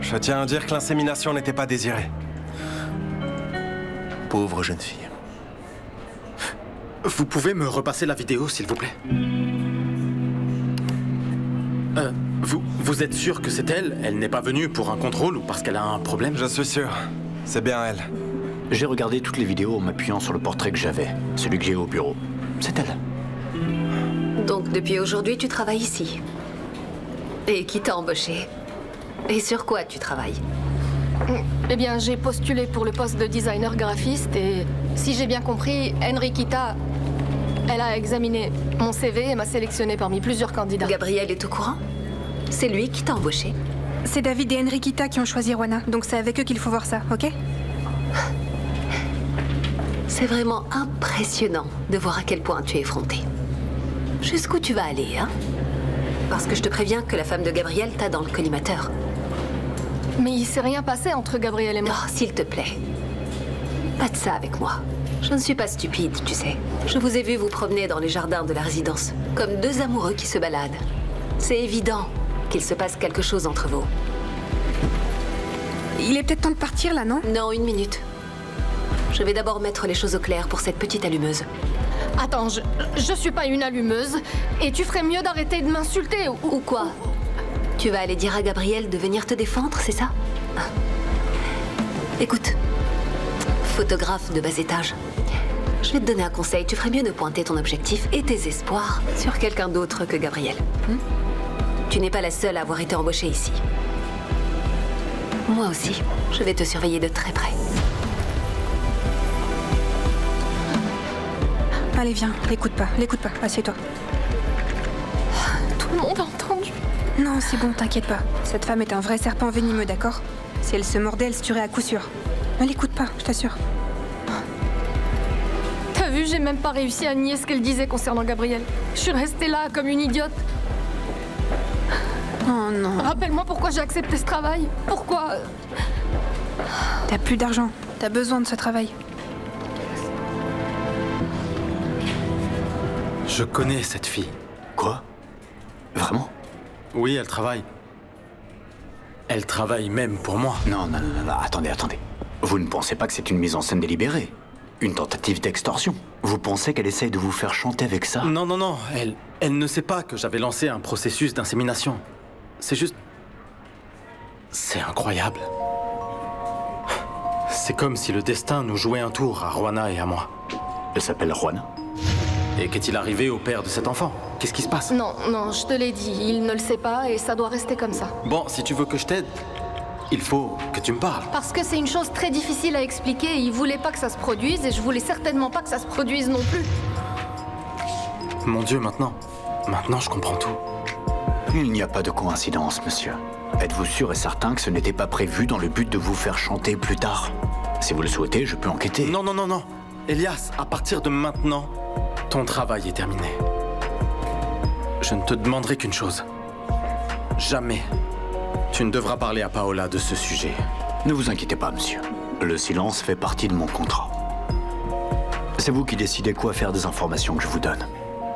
Je tiens à dire que l'insémination n'était pas désirée. Pauvre jeune fille. Vous pouvez me repasser la vidéo, s'il vous plaît? Vous êtes sûr que c'est elle? Elle n'est pas venue pour un contrôle ou parce qu'elle a un problème? Je suis sûr. C'est bien elle. J'ai regardé toutes les vidéos en m'appuyant sur le portrait que j'avais. Celui que j'ai au bureau. C'est elle. Donc depuis aujourd'hui, tu travailles ici. Et qui t'a embauché? Et sur quoi tu travailles? Eh bien, j'ai postulé pour le poste de designer graphiste et, si j'ai bien compris, Enriquita, elle a examiné mon CV et m'a sélectionné parmi plusieurs candidats. Gabriel est au courant? C'est lui qui t'a embauché? C'est David et Enriquita qui ont choisi Juana, donc c'est avec eux qu'il faut voir ça, ok? C'est vraiment impressionnant de voir à quel point tu es effronté. Jusqu'où tu vas aller, hein? Parce que je te préviens que la femme de Gabriel t'a dans le collimateur. Mais il s'est rien passé entre Gabriel et moi. Oh, s'il te plaît. Pas de ça avec moi. Je ne suis pas stupide, tu sais. Je vous ai vu vous promener dans les jardins de la résidence, comme deux amoureux qui se baladent. C'est évident qu'il se passe quelque chose entre vous. Il est peut-être temps de partir là, non? Non, 1 minute. Je vais d'abord mettre les choses au clair pour cette petite allumeuse. Attends, je suis pas une allumeuse, et tu ferais mieux d'arrêter de m'insulter Ou quoi? Tu vas aller dire à Gabriel de venir te défendre, c'est ça? Écoute, photographe de bas étage, je vais te donner un conseil. Tu ferais mieux de pointer ton objectif et tes espoirs sur quelqu'un d'autre que Gabriel. Tu n'es pas la seule à avoir été embauchée ici. Moi aussi, je vais te surveiller de très près. Allez, viens, l'écoute pas, assieds-toi. Tout le monde a entendu. Non, c'est bon, t'inquiète pas. Cette femme est un vrai serpent venimeux, d'accord? Si elle se mordait, elle se tuerait à coup sûr. Ne l'écoute pas, je t'assure. T'as vu, j'ai même pas réussi à nier ce qu'elle disait concernant Gabriel. Je suis restée là comme une idiote. Oh non. Rappelle-moi pourquoi j'ai accepté ce travail. Pourquoi? T'as plus d'argent, t'as besoin de ce travail. Je connais cette fille. Quoi? Vraiment? Oui, elle travaille. Elle travaille même pour moi. Non, attendez. Vous ne pensez pas que c'est une mise en scène délibérée? Une tentative d'extorsion? Vous pensez qu'elle essaye de vous faire chanter avec ça? Non. Elle ne sait pas que j'avais lancé un processus d'insémination. C'est juste... C'est incroyable. C'est comme si le destin nous jouait un tour à Juana et à moi. Elle s'appelle Juana? Et qu'est-il arrivé au père de cet enfant? Qu'est-ce qui se passe? Non, je te l'ai dit, il ne le sait pas et ça doit rester comme ça. Bon, si tu veux que je t'aide, il faut que tu me parles. Parce que c'est une chose très difficile à expliquer. Il voulait pas que ça se produise et je voulais certainement pas que ça se produise non plus. Mon Dieu, maintenant je comprends tout. Il n'y a pas de coïncidence, monsieur. Êtes-vous sûr et certain que ce n'était pas prévu dans le but de vous faire chanter plus tard? Si vous le souhaitez, je peux enquêter. Non. Elias, à partir de maintenant, ton travail est terminé. Je ne te demanderai qu'une chose. Jamais tu ne devras parler à Paola de ce sujet. Ne vous inquiétez pas, monsieur. Le silence fait partie de mon contrat. C'est vous qui décidez quoi faire des informations que je vous donne.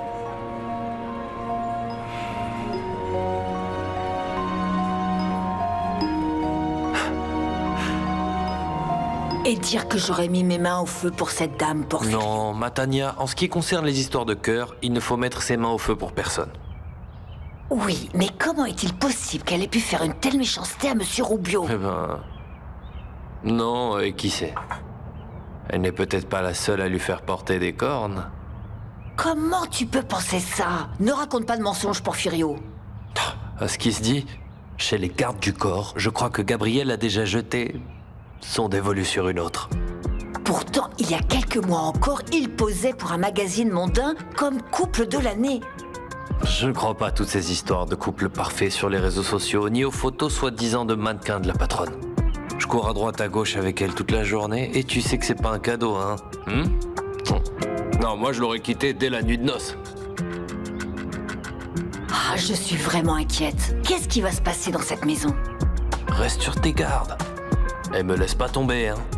Et dire que j'aurais mis mes mains au feu pour cette dame, pour... Non, Matania, en ce qui concerne les histoires de cœur, il ne faut mettre ses mains au feu pour personne. Oui, mais comment est-il possible qu'elle ait pu faire une telle méchanceté à Monsieur Rubio? Eh ben... Non, et qui sait? Elle n'est peut-être pas la seule à lui faire porter des cornes. Comment tu peux penser ça? Ne raconte pas de mensonges, Porfirio. À ce qui se dit, chez les gardes du corps, je crois que Gabriel a déjà jeté son dévolu sur une autre. Pourtant, il y a quelques mois encore, il posait pour un magazine mondain comme couple de l'année. Je ne crois pas à toutes ces histoires de couple parfait sur les réseaux sociaux, ni aux photos soi-disant de mannequins de la patronne. Je cours à droite à gauche avec elle toute la journée, et tu sais que c'est pas un cadeau, hein? Non, moi je l'aurais quitté dès la nuit de noces. Ah, je suis vraiment inquiète. Qu'est-ce qui va se passer dans cette maison? Reste sur tes gardes. Et me laisse pas tomber, hein.